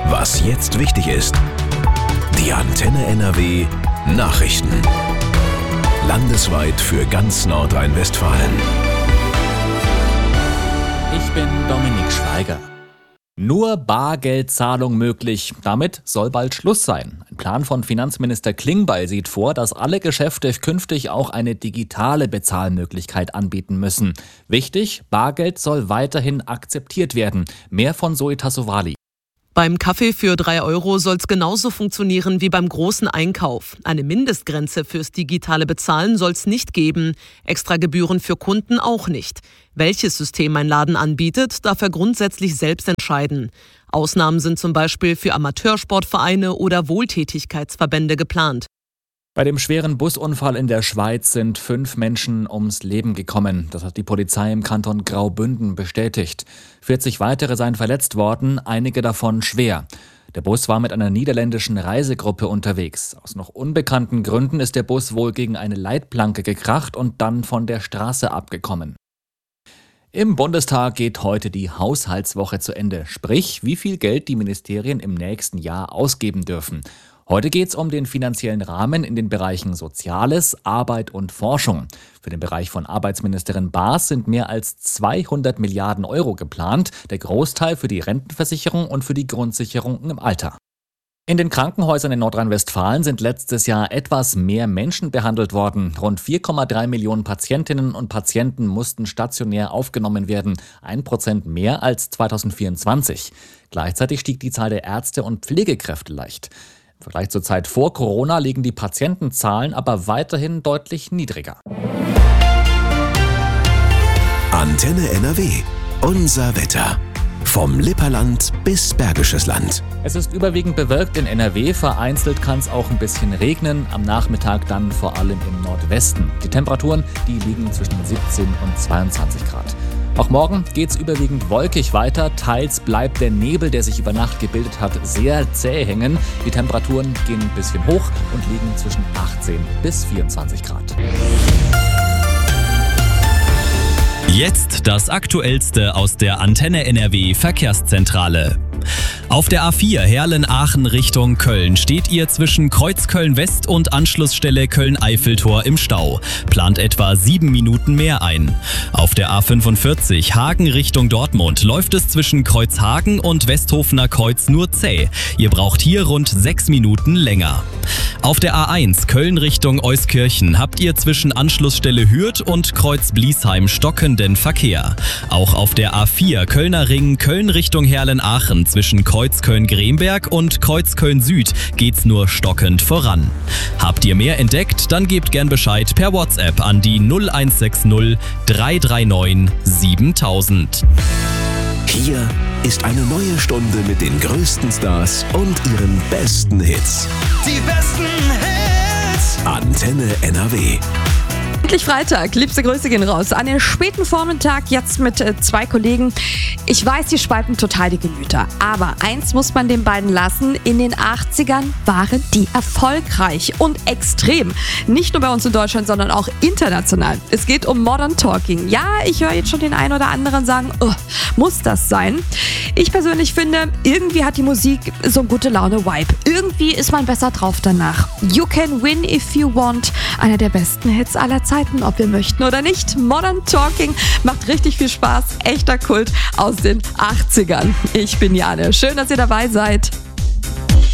Was jetzt wichtig ist. Die Antenne NRW Nachrichten. Landesweit für ganz Nordrhein-Westfalen. Ich bin Dominik Schweiger. Nur Bargeldzahlung möglich. Damit soll bald Schluss sein. Ein Plan von Finanzminister Klingbeil sieht vor, dass alle Geschäfte künftig auch eine digitale Bezahlmöglichkeit anbieten müssen. Wichtig, Bargeld soll weiterhin akzeptiert werden. Mehr von Zoe Tassovali. Beim Kaffee für 3 Euro soll es genauso funktionieren wie beim großen Einkauf. Eine Mindestgrenze fürs digitale Bezahlen soll es nicht geben. Extra Gebühren für Kunden auch nicht. Welches System ein Laden anbietet, darf er grundsätzlich selbst entscheiden. Ausnahmen sind zum Beispiel für Amateursportvereine oder Wohltätigkeitsverbände geplant. Bei dem schweren Busunfall in der Schweiz sind 5 Menschen ums Leben gekommen. Das hat die Polizei im Kanton Graubünden bestätigt. 40 weitere seien verletzt worden, einige davon schwer. Der Bus war mit einer niederländischen Reisegruppe unterwegs. Aus noch unbekannten Gründen ist der Bus wohl gegen eine Leitplanke gekracht und dann von der Straße abgekommen. Im Bundestag geht heute die Haushaltswoche zu Ende. Sprich, wie viel Geld die Ministerien im nächsten Jahr ausgeben dürfen. Heute geht es um den finanziellen Rahmen in den Bereichen Soziales, Arbeit und Forschung. Für den Bereich von Arbeitsministerin Baas sind mehr als 200 Milliarden Euro geplant, der Großteil für die Rentenversicherung und für die Grundsicherung im Alter. In den Krankenhäusern in Nordrhein-Westfalen sind letztes Jahr etwas mehr Menschen behandelt worden. Rund 4,3 Millionen Patientinnen und Patienten mussten stationär aufgenommen werden, 1% mehr als 2024. Gleichzeitig stieg die Zahl der Ärzte und Pflegekräfte leicht. Im Vergleich zur Zeit vor Corona liegen die Patientenzahlen aber weiterhin deutlich niedriger. Antenne NRW. Unser Wetter. Vom Lipperland bis Bergisches Land. Es ist überwiegend bewölkt in NRW, vereinzelt kann es auch ein bisschen regnen, am Nachmittag dann vor allem im Nordwesten. Die Temperaturen, die liegen zwischen 17 und 22 Grad. Auch morgen geht es überwiegend wolkig weiter, teils bleibt der Nebel, der sich über Nacht gebildet hat, sehr zäh hängen. Die Temperaturen gehen ein bisschen hoch und liegen zwischen 18 bis 24 Grad. Jetzt das Aktuellste aus der Antenne NRW Verkehrszentrale. Auf der A4 Herlen-Aachen Richtung Köln steht ihr zwischen Kreuzköln-West und Anschlussstelle Köln-Eiffeltor im Stau. Plant etwa 7 Minuten mehr ein. Auf der A45 Hagen Richtung Dortmund läuft es zwischen Kreuzhagen und Westhofener Kreuz nur zäh. Ihr braucht hier rund 6 Minuten länger. Auf der A1 Köln Richtung Euskirchen habt ihr zwischen Anschlussstelle Hürth und Kreuz Bliesheim stockenden Verkehr. Auch auf der A4 Kölner Ring Köln Richtung Herlen-Aachen zwischen Kreuzköln-Gremberg und Kreuzköln-Süd geht's nur stockend voran. Habt ihr mehr entdeckt, dann gebt gern Bescheid per WhatsApp an die 0160 339 7000. Hier ist eine neue Stunde mit den größten Stars und ihren besten Hits. Die besten Hits. Antenne NRW. Endlich Freitag. Liebste Grüße gehen raus an den späten Vormittag, jetzt mit 2 Kollegen. Ich weiß, die spalten total die Gemüter. Aber eins muss man den beiden lassen. In den 80ern waren die erfolgreich und extrem. Nicht nur bei uns in Deutschland, sondern auch international. Es geht um Modern Talking. Ja, ich höre jetzt schon den einen oder anderen sagen, oh, muss das sein? Ich persönlich finde, irgendwie hat die Musik so ein gute Laune-Vibe. Irgendwie ist man besser drauf danach. You Can Win If You Want. Einer der besten Hits aller Zeiten, ob wir möchten oder nicht. Modern Talking macht richtig viel Spaß. Echter Kult aus den 80ern. Ich bin Jane. Schön, dass ihr dabei seid.